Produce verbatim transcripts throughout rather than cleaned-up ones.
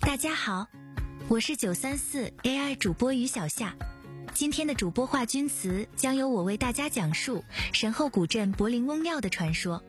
大家好，我是九三四 A I 主播于小夏。今天的主播话钧词将由我为大家讲述神后古镇柏林翁庙的传说。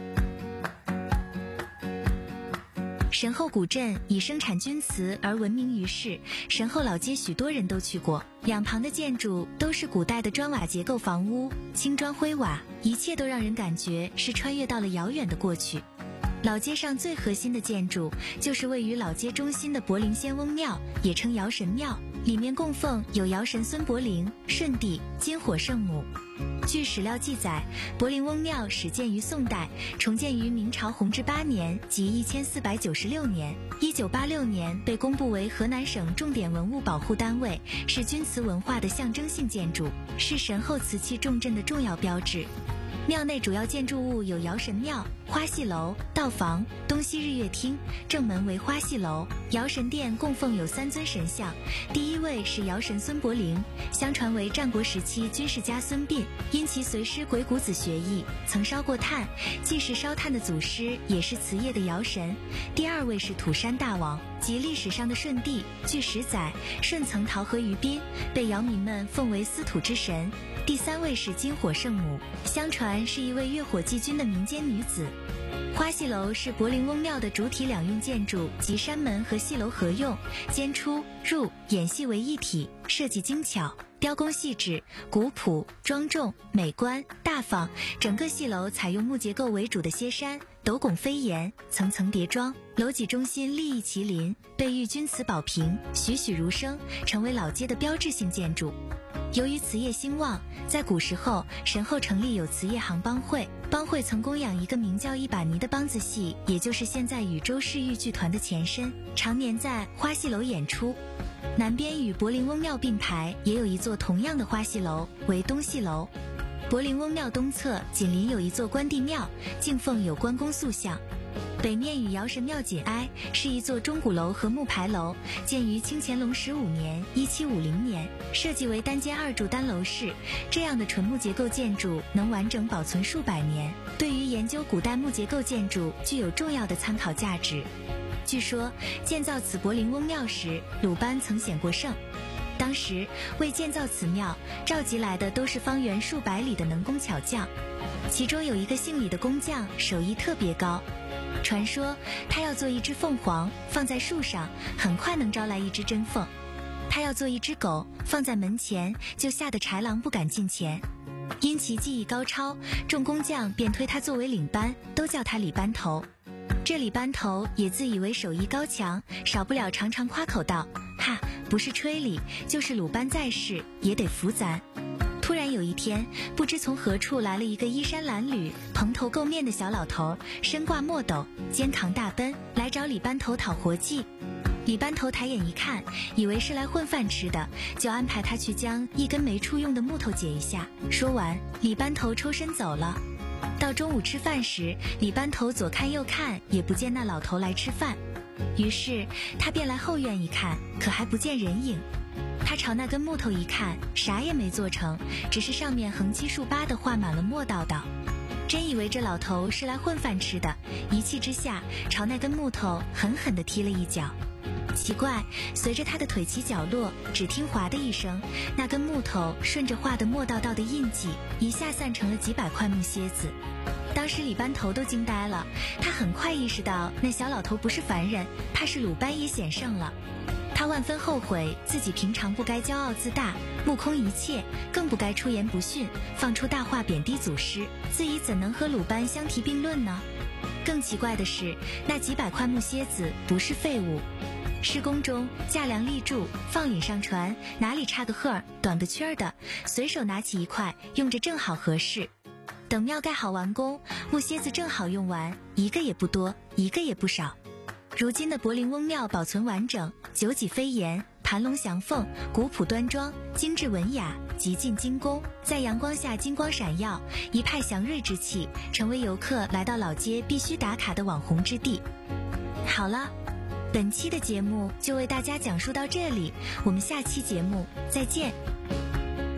神后古镇以生产钧瓷而闻名于世，神后老街许多人都去过，两旁的建筑都是古代的砖瓦结构房屋，青砖灰瓦，一切都让人感觉是穿越到了遥远的过去。老街上最核心的建筑就是位于老街中心的柏林仙翁庙，也称尧神庙，里面供奉有尧神孙伯龄、舜帝、金火圣母。据史料记载，柏林翁庙始建于宋代，重建于明朝弘治八年即一千四百九十六年，一九八六年被公布为河南省重点文物保护单位，是钧瓷文化的象征性建筑，是神后瓷器重镇的重要标志。庙内主要建筑物有尧神庙、花戏楼、道房、东西日月厅，正门为花戏楼。尧神殿供奉有三尊神像，第一位是尧神孙伯龄，相传为战国时期军事家孙膑，因其随师鬼谷子学艺，曾烧过炭，既是烧炭的祖师，也是瓷业的尧神。第二位是土山大王，即历史上的舜帝，据史载，舜曾逃河于滨，被尧民们奉为司土之神。第三位是金火圣母，相传是一位月火祭君的民间女子。花戏楼是柏林翁庙的主体两用建筑，即山门和戏楼合用，间出入演戏为一体，设计精巧，雕工细致，古朴庄重美观大方。整个戏楼采用木结构为主的歇山，斗拱飞檐，层层叠庄，楼脊中心立一麒麟，被玉钧瓷宝瓶，栩栩如生，成为老街的标志性建筑。由于瓷业兴旺，在古时候神后成立有瓷业行帮会，帮会曾供养一个名叫一把泥的梆子戏，也就是现在禹州市豫剧团的前身，常年在花戏楼演出。南边与柏林翁庙并排也有一座同样的花戏楼，为东戏楼。柏林翁庙东侧紧邻有一座关帝庙，敬奉有关公塑像。北面与尧神庙紧挨，是一座钟鼓楼和木牌楼，建于清乾隆十五年一七五零年，设计为单间二柱单楼式。这样的纯木结构建筑能完整保存数百年，对于研究古代木结构建筑具有重要的参考价值。据说建造此柏林翁庙时，鲁班曾显过圣。当时为建造此庙，召集来的都是方圆数百里的能工巧匠，其中有一个姓李的工匠手艺特别高。传说他要做一只凤凰，放在树上，很快能招来一只真凤；他要做一只狗，放在门前，就吓得豺狼不敢近前。因其技艺高超，众工匠便推他作为领班，都叫他李班头。这李班头也自以为手艺高强，少不了常常夸口道：哈，不是吹李，就是鲁班在世，也得服咱。突然有一天，不知从何处来了一个衣衫褴褛、蓬头垢面的小老头，身挂墨斗，肩扛大奔，来找李班头讨活计。李班头抬眼一看，以为是来混饭吃的，就安排他去将一根没处用的木头解一下。说完，李班头抽身走了。到中午吃饭时，李班头左看右看，也不见那老头来吃饭。于是他便来后院一看，可还不见人影。他朝那根木头一看，啥也没做成，只是上面横七竖八地画满了墨道道。真以为这老头是来混饭吃的，一气之下朝那根木头狠狠地踢了一脚。奇怪，随着他的腿起脚落，只听哗的一声，那根木头顺着画的墨道道的印记，一下散成了几百块木楔子。当时李班头都惊呆了，他很快意识到那小老头不是凡人，怕是鲁班也显圣了。他万分后悔自己平常不该骄傲自大，目空一切，更不该出言不逊，放出大话贬低祖师，自己怎能和鲁班相提并论呢？更奇怪的是，那几百块木楔子不是废物。施工中架梁立柱，放领上船，哪里差个赫儿短个圈儿的，随手拿起一块，用着正好合适。等庙盖好完工，木楔子正好用完，一个也不多，一个也不少。如今的柏林翁庙保存完整，九脊飞檐，盘龙翔凤，古朴端庄，精致文雅，极尽精工，在阳光下金光闪耀，一派祥瑞之气，成为游客来到老街必须打卡的网红之地。好了，本期的节目就为大家讲述到这里，我们下期节目再见。